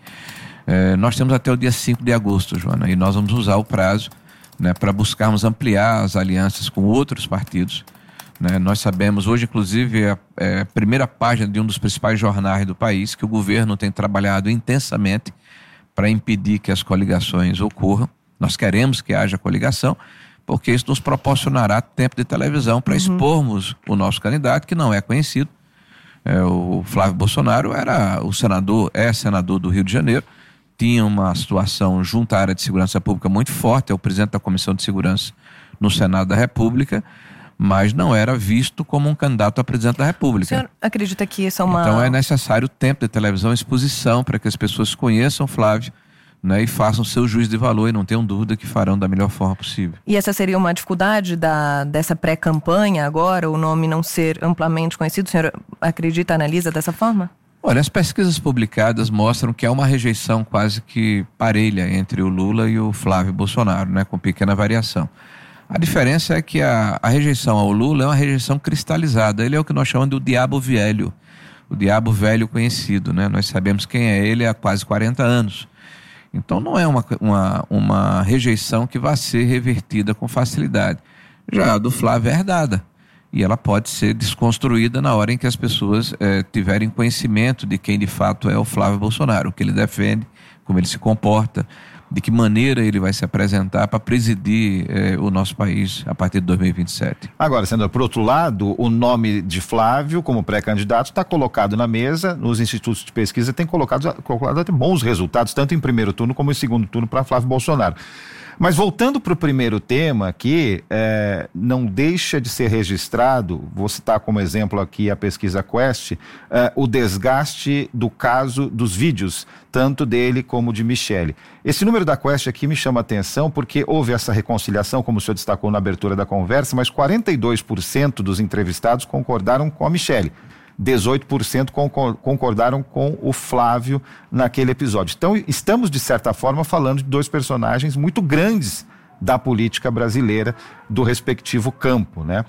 É, nós temos até o dia cinco de agosto, Joana, e nós vamos usar o prazo, né, para buscarmos ampliar as alianças com outros partidos. Né? Nós sabemos, hoje inclusive, é, é a primeira página de um dos principais jornais do país, que o governo tem trabalhado intensamente para impedir que as coligações ocorram. Nós queremos que haja coligação, porque isso nos proporcionará tempo de televisão para uhum. expormos o nosso candidato, que não é conhecido. É, o Flávio Bolsonaro era o senador, é senador do Rio de Janeiro, tinha uma situação junto à área de segurança pública muito forte, é o presidente da Comissão de Segurança no Senado da República, mas não era visto como um candidato a presidente da República. O senhor acredita que isso é uma... Então é necessário tempo de televisão, exposição, para que as pessoas conheçam Flávio, né, e façam seu juízo de valor, e não tenham dúvida que farão da melhor forma possível. E essa seria uma dificuldade da, dessa pré-campanha agora, o nome não ser amplamente conhecido? O senhor acredita, analisa dessa forma? Olha, as pesquisas publicadas mostram que há uma rejeição quase que parelha entre o Lula e o Flávio Bolsonaro, né, com pequena variação. A diferença é que a, a rejeição ao Lula é uma rejeição cristalizada. Ele é o que nós chamamos de o diabo velho, o diabo velho conhecido, né? Nós sabemos quem é ele há quase quarenta anos. Então não é uma, uma, uma rejeição que vai ser revertida com facilidade. Já a do Flávio é herdada, e ela pode ser desconstruída na hora em que as pessoas eh, tiverem conhecimento de quem de fato é o Flávio Bolsonaro, o que ele defende, como ele se comporta, de que maneira ele vai se apresentar para presidir eh, o nosso país a partir de dois mil e vinte e sete. Agora, senador, por outro lado, o nome de Flávio como pré-candidato está colocado na mesa, nos institutos de pesquisa tem colocado, colocado até bons resultados, tanto em primeiro turno como em segundo turno para Flávio Bolsonaro. Mas voltando para o primeiro tema aqui, é, não deixa de ser registrado, vou citar como exemplo aqui a pesquisa Quest, é, o desgaste do caso dos vídeos, tanto dele como de Michele. Esse número da Quest aqui me chama a atenção porque houve essa reconciliação, como o senhor destacou na abertura da conversa, mas quarenta e dois por cento dos entrevistados concordaram com a Michele. dezoito por cento concordaram com o Flávio naquele episódio. Então, estamos, de certa forma, falando de dois personagens muito grandes da política brasileira, do respectivo campo, né?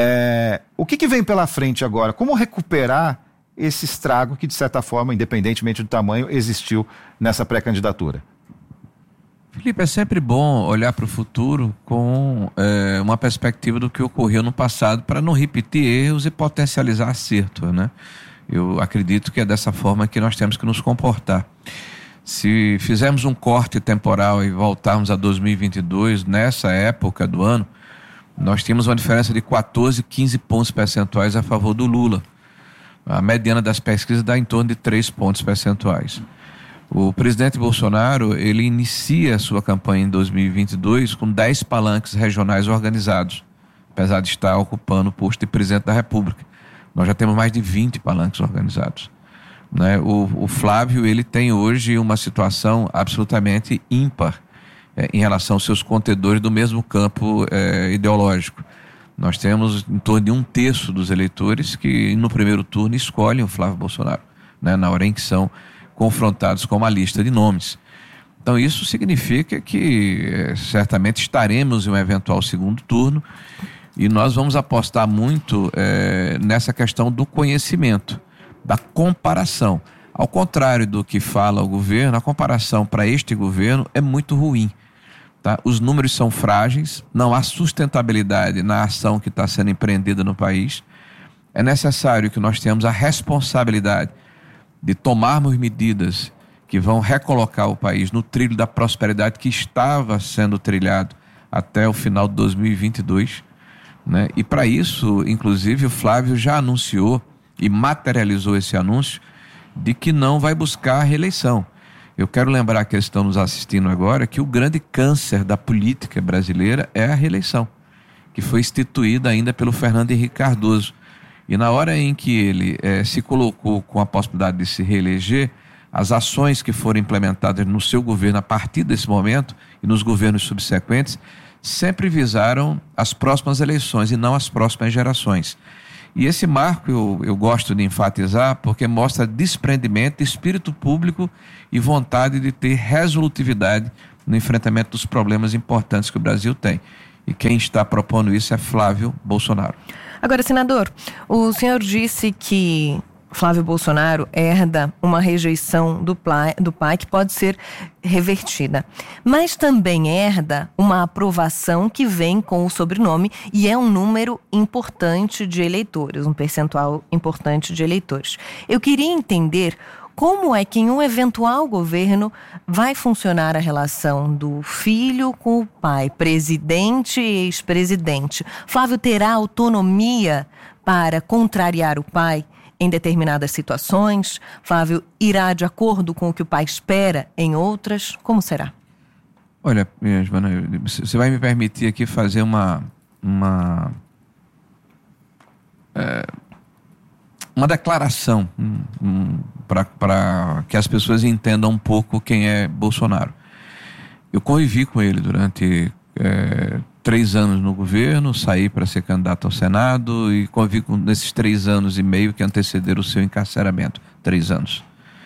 É, o que, que vem pela frente agora? Como recuperar esse estrago que, de certa forma, independentemente do tamanho, existiu nessa pré-candidatura? Felipe, é sempre bom olhar para o futuro com é, uma perspectiva do que ocorreu no passado para não repetir erros e potencializar acerto, né? Eu acredito que é dessa forma que nós temos que nos comportar. Se fizermos um corte temporal e voltarmos a dois mil e vinte e dois, nessa época do ano, nós tínhamos uma diferença de quatorze, quinze pontos percentuais a favor do Lula. A mediana das pesquisas dá em torno de três pontos percentuais. O presidente Bolsonaro, ele inicia a sua campanha em dois mil e vinte e dois com dez palanques regionais organizados, apesar de estar ocupando o posto de presidente da República. Nós já temos mais de vinte palanques organizados, né? O, o Flávio, ele tem hoje uma situação absolutamente ímpar é, em relação aos seus contendores do mesmo campo é, ideológico. Nós temos em torno de um terço dos eleitores que no primeiro turno escolhem o Flávio Bolsonaro, né, na hora em que são confrontados com uma lista de nomes. Então isso significa que é, certamente estaremos em um eventual segundo turno e nós vamos apostar muito é, nessa questão do conhecimento, da comparação. Ao contrário do que fala o governo, a comparação para este governo é muito ruim. Tá? Os números são frágeis, não há sustentabilidade na ação que está sendo empreendida no país. É necessário que nós tenhamos a responsabilidade de tomarmos medidas que vão recolocar o país no trilho da prosperidade que estava sendo trilhado até o final de dois mil e vinte e dois, né? E para isso, inclusive, o Flávio já anunciou e materializou esse anúncio de que não vai buscar a reeleição. Eu quero lembrar que eles estão nos assistindo agora que o grande câncer da política brasileira é a reeleição, que foi instituída ainda pelo Fernando Henrique Cardoso. E na hora em que ele eh, se colocou com a possibilidade de se reeleger, as ações que foram implementadas no seu governo a partir desse momento e nos governos subsequentes sempre visaram as próximas eleições e não as próximas gerações. E esse marco eu, eu gosto de enfatizar porque mostra desprendimento, espírito público e vontade de ter resolutividade no enfrentamento dos problemas importantes que o Brasil tem. E quem está propondo isso é Flávio Bolsonaro. Agora, senador, o senhor disse que Flávio Bolsonaro herda uma rejeição do pai, do pai que pode ser revertida, mas também herda uma aprovação que vem com o sobrenome e é um número importante de eleitores, um percentual importante de eleitores. Eu queria entender como é que em um eventual governo vai funcionar a relação do filho com o pai, presidente e ex-presidente. Flávio terá autonomia para contrariar o pai em determinadas situações? Flávio irá de acordo com o que o pai espera em outras? Como será? Olha, Joana, você vai me permitir aqui fazer uma uma é, uma declaração um, um, para que as pessoas entendam um pouco quem é Bolsonaro. Eu convivi com ele durante é, três anos no governo, saí para ser candidato ao Senado e convivi com nesses três anos e meio que antecederam o seu encarceramento. Três anos.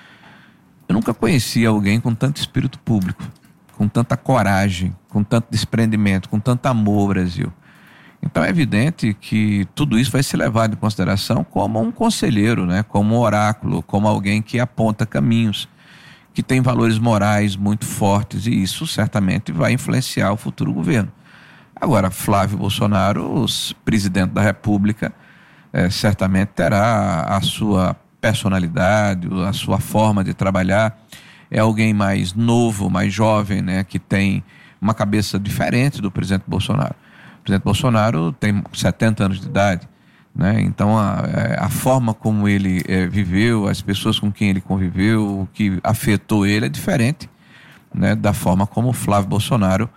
Eu nunca conheci alguém com tanto espírito público, com tanta coragem, com tanto desprendimento, com tanto amor ao Brasil. Então é evidente que tudo isso vai ser levado em consideração como um conselheiro, né? Como um oráculo, como alguém que aponta caminhos, que tem valores morais muito fortes, e isso certamente vai influenciar o futuro governo. Agora, Flávio Bolsonaro, presidente da República, é, certamente terá a sua personalidade, a sua forma de trabalhar. É alguém mais novo, mais jovem, né, que tem uma cabeça diferente do presidente Bolsonaro. O presidente Bolsonaro tem setenta anos de idade, né? Então a, a forma como ele é, viveu, as pessoas com quem ele conviveu, o que afetou ele é diferente, né, da forma como o Flávio Bolsonaro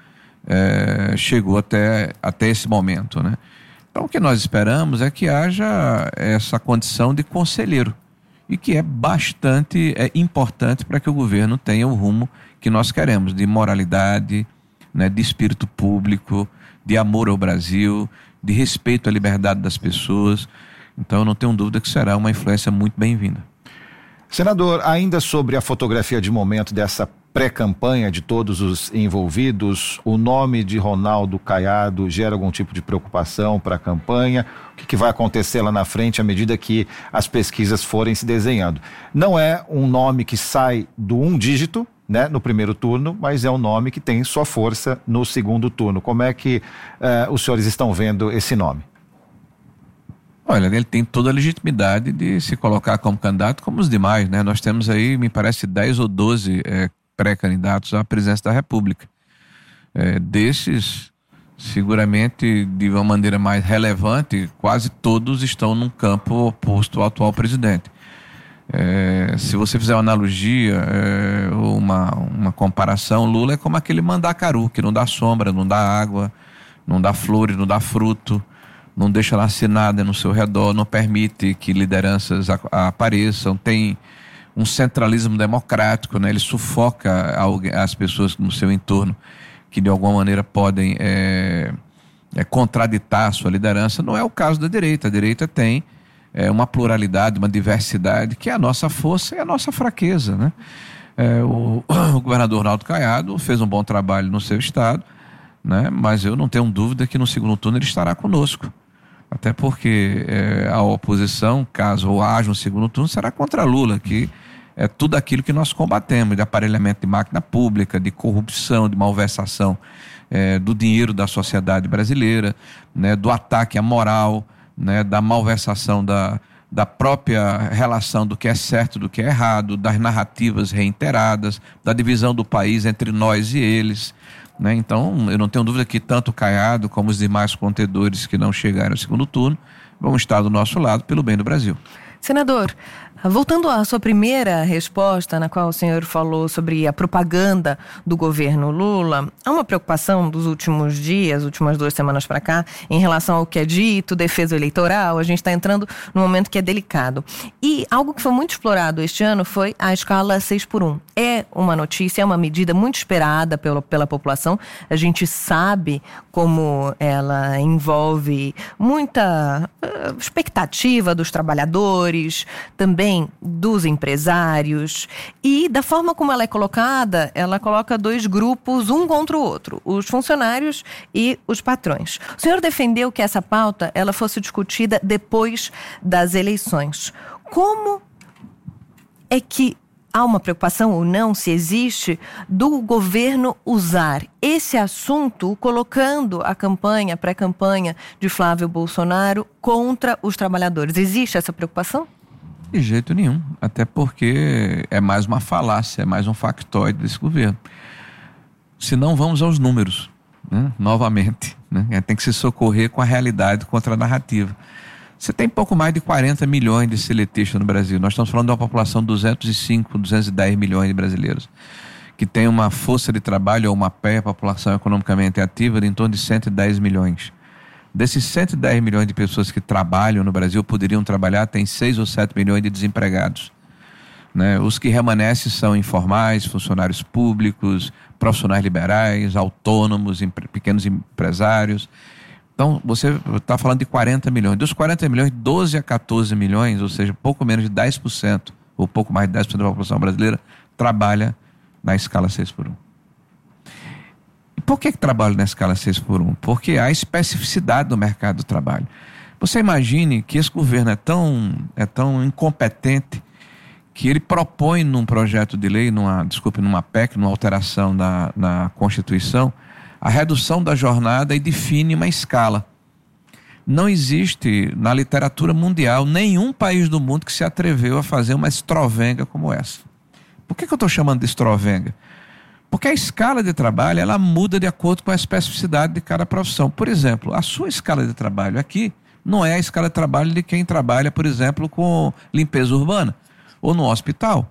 é, chegou até, até esse momento, né? Então o que nós esperamos é que haja essa condição de conselheiro e que é bastante é, importante para que o governo tenha o rumo que nós queremos, de moralidade, né, de espírito público, de amor ao Brasil, de respeito à liberdade das pessoas. Então eu não tenho dúvida que será uma influência muito bem-vinda. Senador, ainda sobre a fotografia de momento dessa pré-campanha de todos os envolvidos, o nome de Ronaldo Caiado gera algum tipo de preocupação para a campanha? O que, que vai acontecer lá na frente à medida que as pesquisas forem se desenhando? Não é um nome que sai do um dígito, né, no primeiro turno, mas é um nome que tem sua força no segundo turno. Como é que uh, os senhores estão vendo esse nome? Olha, ele tem toda a legitimidade de se colocar como candidato, como os demais, né? Nós temos aí, me parece, dez ou doze é, pré-candidatos à presidência da República. É, desses, seguramente, de uma maneira mais relevante, quase todos estão num campo oposto ao atual presidente. É, se você fizer uma analogia, é, uma, uma comparação, Lula é como aquele mandacaru, que não dá sombra, não dá água, não dá flores, não dá fruto, não deixa nascer nada no seu redor, não permite que lideranças a, a apareçam, tem um centralismo democrático, né? Ele sufoca as pessoas no seu entorno que de alguma maneira podem é, é, contraditar a sua liderança. Não é o caso da direita. A direita tem É uma pluralidade, uma diversidade, que é a nossa força e a nossa fraqueza, né? É, o, o governador Ronaldo Caiado fez um bom trabalho no seu estado, né? Mas eu não tenho dúvida que no segundo turno ele estará conosco. Até porque é, a oposição, caso haja um segundo turno, será contra Lula, que é tudo aquilo que nós combatemos, de aparelhamento de máquina pública, de corrupção, de malversação é, do dinheiro da sociedade brasileira, né? Do ataque à moral, né, da malversação da, da própria relação do que é certo e do que é errado, das narrativas reiteradas, da divisão do país entre nós e eles, né? Então eu não tenho dúvida que tanto o Caiado como os demais contendores que não chegaram ao segundo turno vão estar do nosso lado pelo bem do Brasil. Senador, voltando à sua primeira resposta, na qual o senhor falou sobre a propaganda do governo Lula, há uma preocupação dos últimos dias, últimas duas semanas para cá, em relação ao que é dito, defesa eleitoral. A gente está entrando num momento que é delicado. E algo que foi muito explorado este ano foi a escala seis por um. É uma notícia, é uma medida muito esperada pela, pela população. A gente sabe como ela envolve muita uh, expectativa dos trabalhadores, também dos empresários, e da forma como ela é colocada, ela coloca dois grupos, um contra o outro, os funcionários e os patrões. O senhor defendeu que essa pauta ela fosse discutida depois das eleições. Como é que há uma preocupação ou não, se existe, do governo usar esse assunto colocando a campanha, a pré-campanha de Flávio Bolsonaro contra os trabalhadores? Existe essa preocupação? De jeito nenhum, até porque é mais uma falácia, é mais um factoide desse governo. Se não, vamos aos números, né? Novamente, né? Tem que se socorrer com a realidade contra a narrativa. Você tem pouco mais de quarenta milhões de seletistas no Brasil. Nós estamos falando de uma população de duzentos e cinco, duzentos e dez milhões de brasileiros, que tem uma força de trabalho ou uma P E A, população economicamente ativa, de em torno de cento e dez milhões. Desses cento e dez milhões de pessoas que trabalham no Brasil, poderiam trabalhar, tem seis ou sete milhões de desempregados. Né? Os que remanescem são informais, funcionários públicos, profissionais liberais, autônomos, pequenos empresários. Então, você está falando de quarenta milhões. Dos quarenta milhões, doze a quatorze milhões, ou seja, pouco menos de dez por cento, ou pouco mais de dez por cento da população brasileira, trabalha na escala seis por um. E por que que trabalha na escala seis por um? Porque há especificidade do mercado do trabalho. Você imagine que esse governo é tão, é tão incompetente que ele propõe num projeto de lei, numa, desculpe, numa P E C, numa alteração da, na Constituição, a redução da jornada e define uma escala. Não existe na literatura mundial nenhum país do mundo que se atreveu a fazer uma estrovenga como essa. Por que que eu estou chamando de estrovenga? Porque a escala de trabalho ela muda de acordo com a especificidade de cada profissão. Por exemplo, a sua escala de trabalho aqui não é a escala de trabalho de quem trabalha, por exemplo, com limpeza urbana, ou no hospital,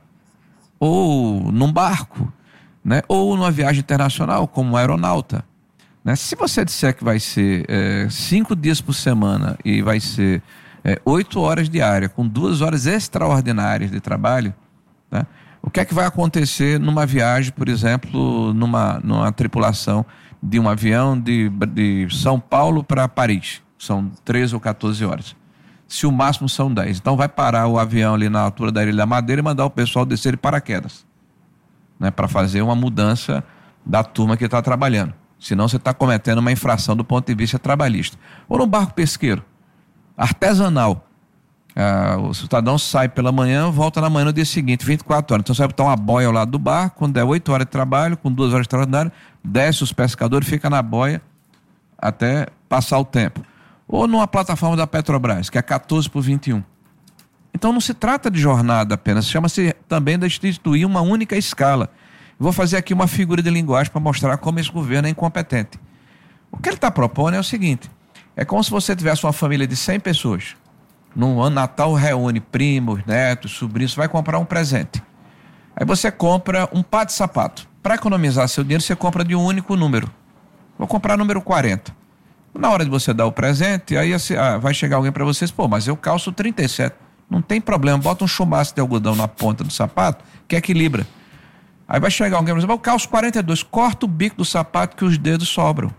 ou num barco, né? Ou numa viagem internacional, como um aeronauta. Né? Se você disser que vai ser é, cinco dias por semana e vai ser é, oito horas diárias, com duas horas extraordinárias de trabalho, né? O que é que vai acontecer numa viagem, por exemplo, numa, numa tripulação de um avião de, de São Paulo para Paris? São treze ou quatorze horas. Se o máximo são dez. Então vai parar o avião ali na altura da Ilha da Madeira e mandar o pessoal descer de paraquedas. Né, para fazer uma mudança da turma que está trabalhando. Senão você está cometendo uma infração do ponto de vista trabalhista. Ou no barco pesqueiro, artesanal. Ah, o cidadão sai pela manhã, volta na manhã no dia seguinte, vinte e quatro horas. Então você vai botar uma boia ao lado do barco, quando der oito horas de trabalho, com duas horas de trabalho, desce os pescadores, fica na boia até passar o tempo. Ou numa plataforma da Petrobras, que é quatorze por vinte e um. Então não se trata de jornada apenas, chama-se também de instituir uma única escala. Vou fazer aqui uma figura de linguagem para mostrar como esse governo é incompetente. O que ele está propondo é o seguinte, é como se você tivesse uma família de cem pessoas, num ano Natal reúne primos, netos, sobrinhos, você vai comprar um presente. Aí você compra um par de sapato. Para economizar seu dinheiro, você compra de um único número. Vou comprar número quarenta. Na hora de você dar o presente, aí ah, vai chegar alguém para vocês, pô, mas eu calço trinta e sete. Não tem problema, bota um chumaço de algodão na ponta do sapato, que equilibra. Aí vai chegar alguém e dizer, eu calço quarenta e dois, corta o bico do sapato que os dedos sobram.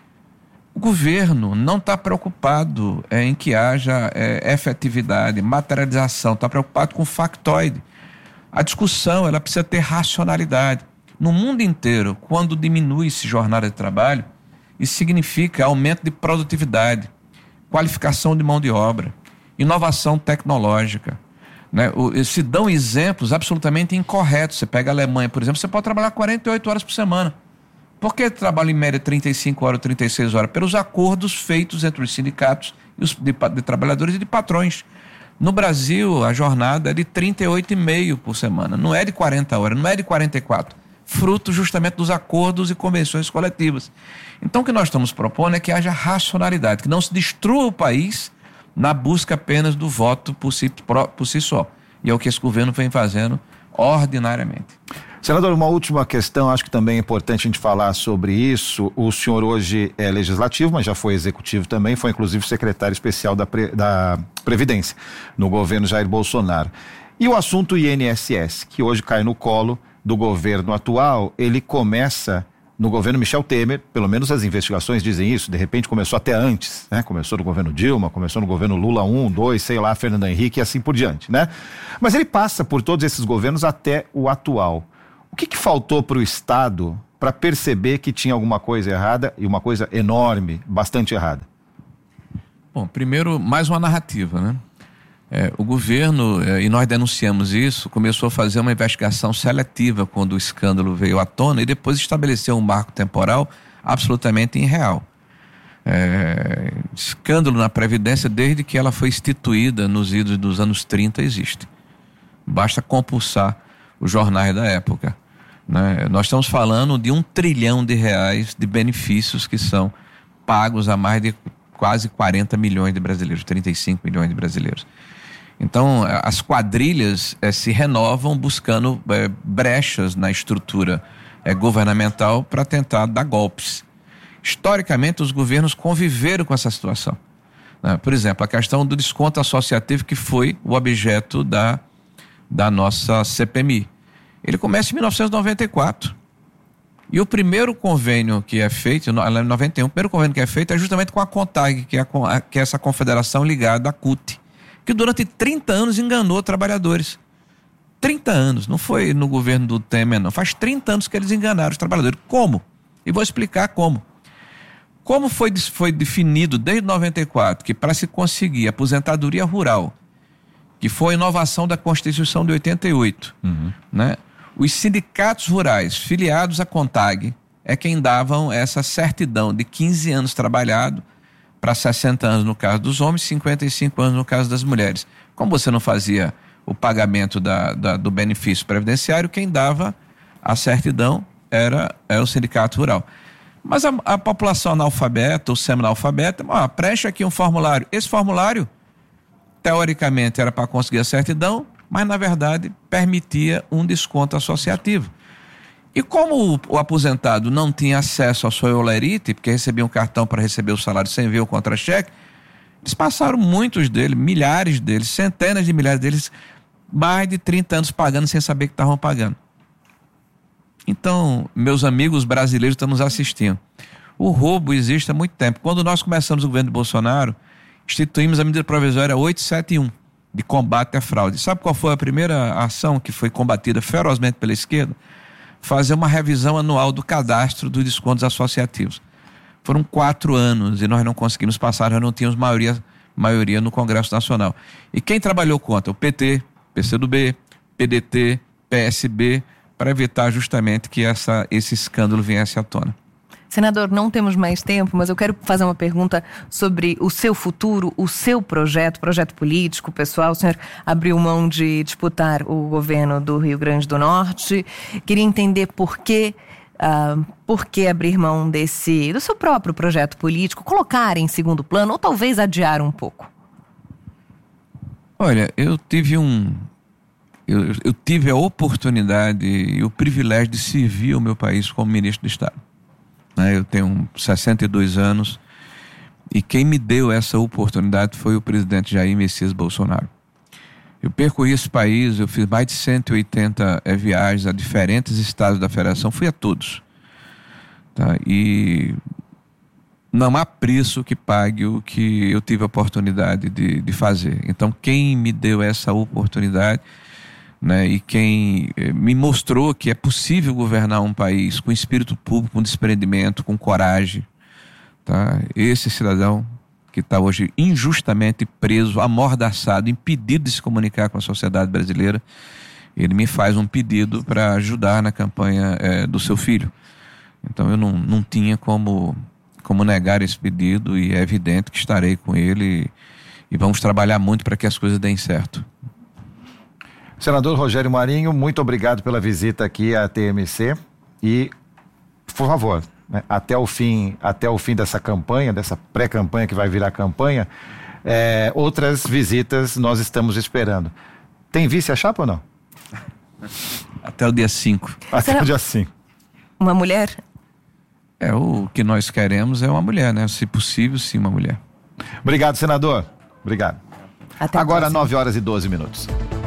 O governo não está preocupado é, em que haja é, efetividade, materialização, está preocupado com factoide. A discussão ela precisa ter racionalidade. No mundo inteiro, quando diminui-se jornada de trabalho, isso significa aumento de produtividade, qualificação de mão de obra, inovação tecnológica. Né? O, se dão exemplos absolutamente incorretos. Você pega a Alemanha, por exemplo, você pode trabalhar quarenta e oito horas por semana. Por que trabalha em média trinta e cinco horas, trinta e seis horas? Pelos acordos feitos entre os sindicatos e os, de, de trabalhadores e de patrões. No Brasil, a jornada é de trinta e oito e meio por semana, não é de quarenta horas, não é de quarenta e quatro. Fruto justamente dos acordos e convenções coletivas. Então o que nós estamos propondo é que haja racionalidade, que não se destrua o país na busca apenas do voto por si, por si só. E é o que esse governo vem fazendo ordinariamente. Senador, uma última questão, acho que também é importante a gente falar sobre isso. O senhor hoje é legislativo, mas já foi executivo também, foi inclusive secretário especial da, Pre, da Previdência no governo Jair Bolsonaro. E o assunto I N S S, que hoje cai no colo do governo atual, ele começa no governo Michel Temer, pelo menos as investigações dizem isso, de repente começou até antes, né? Começou no governo Dilma, começou no governo Lula um, dois, sei lá, Fernando Henrique e assim por diante, né? Mas ele passa por todos esses governos até o atual. O que que faltou para o Estado para perceber que tinha alguma coisa errada e uma coisa enorme, bastante errada? Bom, primeiro, mais uma narrativa, né? É, o governo, é, e nós denunciamos isso, começou a fazer uma investigação seletiva quando o escândalo veio à tona e depois estabeleceu um marco temporal absolutamente irreal. É, escândalo na Previdência, desde que ela foi instituída nos idos dos anos trinta, existe. Basta compulsar os jornais da época, né? Nós estamos falando de um trilhão de reais de benefícios que são pagos a mais de quase quarenta milhões de brasileiros, trinta e cinco milhões de brasileiros. Então, as quadrilhas eh, se renovam buscando eh, brechas na estrutura eh, governamental para tentar dar golpes. Historicamente, os governos conviveram com essa situação, né? Por exemplo, a questão do desconto associativo, que foi o objeto da, da nossa C P M I. Ele começa em mil novecentos e noventa e quatro. E o primeiro convênio que é feito, em noventa e um, o primeiro convênio que é feito é justamente com a CONTAG, que é, a, que é essa confederação ligada à C U T, que durante trinta anos enganou trabalhadores. trinta anos, não foi no governo do Temer, não. Faz trinta anos que eles enganaram os trabalhadores. Como? E vou explicar como. Como foi, foi definido desde noventa e quatro que para se conseguir aposentadoria rural, que foi a inovação da Constituição de oitenta e oito, uhum. né? Os sindicatos rurais filiados à CONTAG é quem davam essa certidão de quinze anos trabalhado para sessenta anos no caso dos homens, cinquenta e cinco anos no caso das mulheres. Como você não fazia o pagamento da, da, do benefício previdenciário, quem dava a certidão era, era o sindicato rural. Mas a, a população analfabeta ou semi-analfabeta, ó, preenche aqui um formulário. Esse formulário, teoricamente, era para conseguir a certidão, mas na verdade permitia um desconto associativo. E como o, o aposentado não tinha acesso à sua eulerite, porque recebia um cartão para receber o salário sem ver o contra-cheque, eles passaram, muitos deles, milhares deles, centenas de milhares deles, mais de trinta anos pagando sem saber que estavam pagando. Então, meus amigos brasileiros estão nos assistindo. O roubo existe há muito tempo. Quando nós começamos o governo de Bolsonaro, instituímos a medida provisória oitocentos e setenta e um, de combate à fraude. Sabe qual foi a primeira ação que foi combatida ferozmente pela esquerda? Fazer uma revisão anual do cadastro dos descontos associativos. Foram quatro anos e nós não conseguimos passar, nós não tínhamos maioria, maioria no Congresso Nacional. E quem trabalhou contra? O P T, P C do B, P D T, P S B, para evitar justamente que essa, esse escândalo viesse à tona. Senador, não temos mais tempo, mas eu quero fazer uma pergunta sobre o seu futuro, o seu projeto, projeto político, pessoal. O senhor abriu mão de disputar o governo do Rio Grande do Norte. Queria entender por que, uh, por que abrir mão desse, do seu próprio projeto político, colocar em segundo plano ou talvez adiar um pouco. Olha, eu tive um... Eu, eu tive a oportunidade e o privilégio de servir o meu país como ministro do Estado. Eu tenho sessenta e dois anos e quem me deu essa oportunidade foi o presidente Jair Messias Bolsonaro. Eu percorri esse país, eu fiz mais de cento e oitenta é, viagens a diferentes estados da federação, fui a todos. Tá? E não há preço que pague o que eu tive a oportunidade de, de fazer. Então quem me deu essa oportunidade, né, e quem eh, me mostrou que é possível governar um país com espírito público, com desprendimento, com coragem, tá? Esse cidadão que está hoje injustamente preso, amordaçado, impedido de se comunicar com a sociedade brasileira, ele me faz um pedido para ajudar na campanha eh, do seu filho. Então eu não, não tinha como, como negar esse pedido e é evidente que estarei com ele e, e vamos trabalhar muito para que as coisas deem certo. Senador Rogério Marinho, muito obrigado pela visita aqui à T M C e, por favor, né, até o fim, até o fim dessa campanha, dessa pré-campanha que vai virar campanha, É, outras visitas nós estamos esperando. Tem vice a chapa ou não? Até o dia cinco. Até Será... o dia cinco. Uma mulher? É, o que nós queremos é uma mulher, né? Se possível, sim, uma mulher. Obrigado, senador. Obrigado. Até agora, nove horas e doze minutos.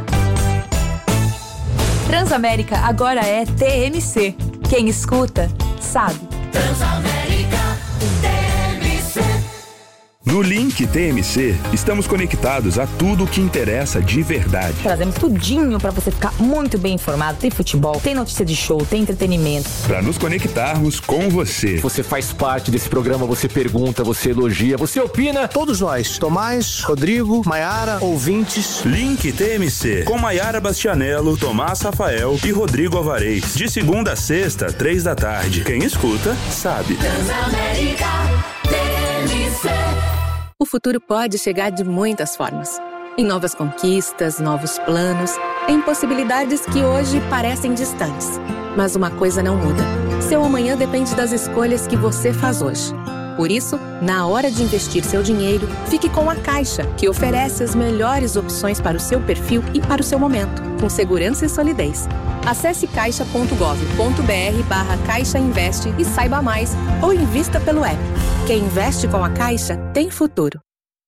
Transamérica agora é T M C. Quem escuta, sabe. Transamérica T M C. No Link T M C, estamos conectados a tudo o que interessa de verdade. Trazemos tudinho para você ficar muito bem informado. Tem futebol, tem notícia de show, tem entretenimento. Para nos conectarmos com você. Você faz parte desse programa, você pergunta, você elogia, você opina. Todos nós, Tomás, Rodrigo, Maiara, ouvintes. Link T M C, com Maiara Bastianello, Tomás Rafael e Rodrigo Alvarez. De segunda a sexta, três da tarde. Quem escuta, sabe. Transamérica T M C. O futuro pode chegar de muitas formas. Em novas conquistas, novos planos, em possibilidades que hoje parecem distantes. Mas uma coisa não muda. Seu amanhã depende das escolhas que você faz hoje. Por isso, na hora de investir seu dinheiro, fique com a Caixa, que oferece as melhores opções para o seu perfil e para o seu momento, com segurança e solidez. Acesse caixa ponto gov ponto br barra Caixa Investe e saiba mais, ou invista pelo app. Quem investe com a Caixa tem futuro.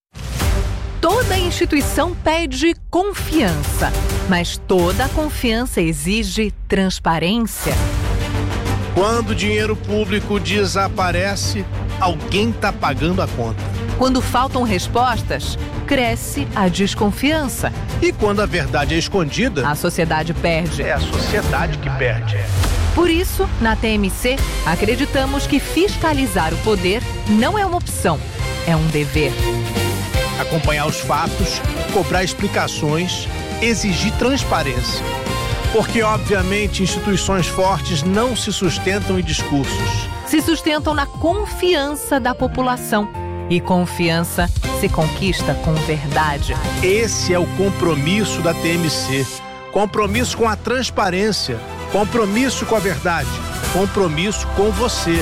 Toda instituição pede confiança, mas toda confiança exige transparência. Quando o dinheiro público desaparece, alguém está pagando a conta. Quando faltam respostas, cresce a desconfiança. E quando a verdade é escondida, a sociedade perde. É a sociedade que perde. Por isso, na T M C, acreditamos que fiscalizar o poder não é uma opção, é um dever. Acompanhar os fatos, cobrar explicações, exigir transparência. Porque, obviamente, instituições fortes não se sustentam em discursos. Se sustentam na confiança da população. E confiança se conquista com verdade. Esse é o compromisso da T M C. Compromisso com a transparência. Compromisso com a verdade. Compromisso com você.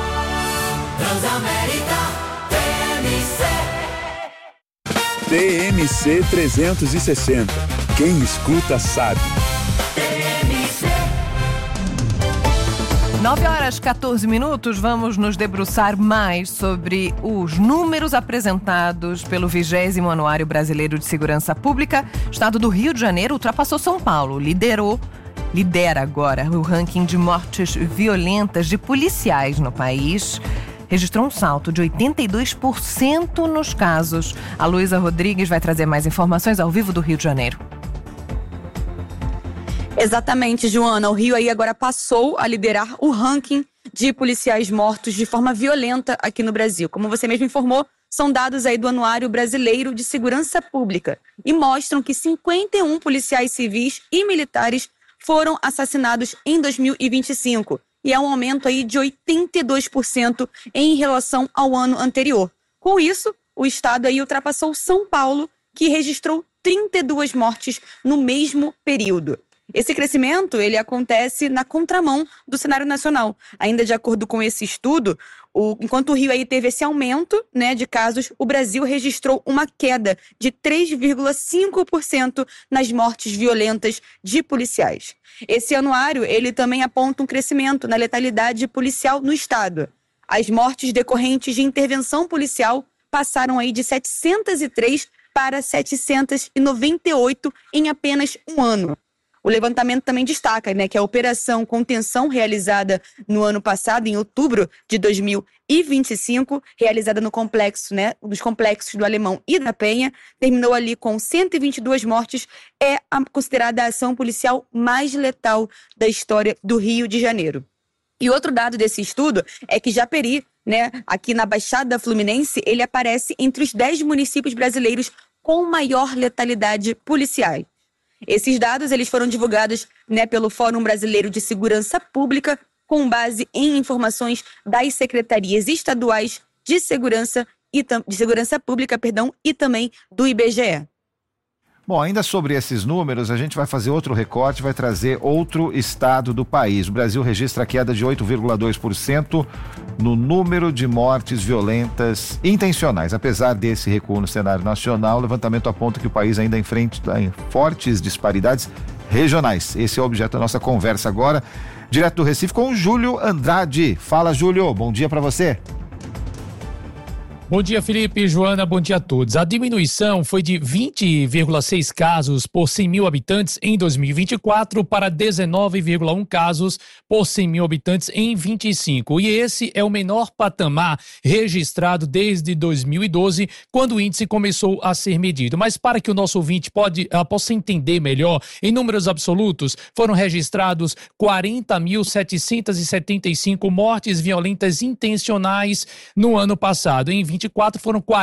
Transamérica T M C. T M C trezentos e sessenta. Quem escuta sabe. nove horas e quatorze minutos, vamos nos debruçar mais sobre os números apresentados pelo vigésimo Anuário Brasileiro de Segurança Pública. O estado do Rio de Janeiro ultrapassou São Paulo, liderou, lidera agora o ranking de mortes violentas de policiais no país. Registrou um salto de oitenta e dois por cento nos casos. A Luísa Rodrigues vai trazer mais informações ao vivo do Rio de Janeiro. Exatamente, Joana. O Rio aí agora passou a liderar o ranking de policiais mortos de forma violenta aqui no Brasil. Como você mesmo informou, são dados aí do Anuário Brasileiro de Segurança Pública e mostram que cinquenta e um policiais civis e militares foram assassinados em dois mil e vinte e cinco. E é um aumento aí de oitenta e dois por cento em relação ao ano anterior. Com isso, o estado aí ultrapassou São Paulo, que registrou trinta e duas mortes no mesmo período. Esse crescimento, ele acontece na contramão do cenário nacional. Ainda de acordo com esse estudo, o, enquanto o Rio aí teve esse aumento, né, de casos, o Brasil registrou uma queda de três vírgula cinco por cento nas mortes violentas de policiais. Esse anuário, ele também aponta um crescimento na letalidade policial no estado. As mortes decorrentes de intervenção policial passaram aí de setecentos e três para setecentos e noventa e oito em apenas um ano. O levantamento também destaca, né, que a operação contenção realizada no ano passado, em outubro de dois mil e vinte e cinco, realizada no complexo, né, dos complexos do Alemão e da Penha, terminou ali com cento e vinte e duas mortes, é a, considerada a ação policial mais letal da história do Rio de Janeiro. E outro dado desse estudo é que Japeri, né, aqui na Baixada Fluminense, ele aparece entre os dez municípios brasileiros com maior letalidade policial. Esses dados eles foram divulgados, né, pelo Fórum Brasileiro de Segurança Pública, com base em informações das secretarias estaduais de segurança, e de segurança pública, perdão, e também do I B G E. Bom, ainda sobre esses números, a gente vai fazer outro recorte, vai trazer outro estado do país. O Brasil registra queda de oito vírgula dois por cento no número de mortes violentas intencionais. Apesar desse recuo no cenário nacional, o levantamento aponta que o país ainda enfrenta fortes disparidades regionais. Esse é o objeto da nossa conversa agora, direto do Recife, com o Júlio Andrade. Fala, Júlio, bom dia para você. Bom dia, Felipe e Joana, bom dia a todos. A diminuição foi de vinte vírgula seis casos por cem mil habitantes em dois mil e vinte e quatro para dezenove vírgula um casos por cem mil habitantes em vinte e cinco. E esse é o menor patamar registrado desde dois mil e doze, quando o índice começou a ser medido. Mas para que o nosso ouvinte pode, uh, possa entender melhor, em números absolutos, foram registrados quarenta mil setecentos e setenta e cinco mortes violentas intencionais no ano passado. Em vinte e quatro foram quarenta